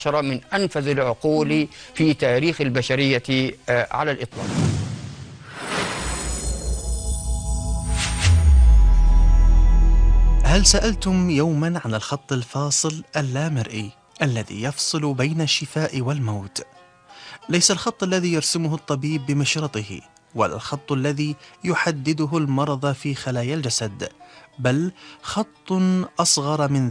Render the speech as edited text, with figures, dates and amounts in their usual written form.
من أنفذ العقول في تاريخ البشرية على الإطلاق. هل سألتم يوما عن الخط الفاصل اللامرئي الذي يفصل بين الشفاء والموت؟ ليس الخط الذي يرسمه الطبيب بمشرطه، ولا الخط الذي يحدده المرض في خلايا الجسد، بل خط أصغر من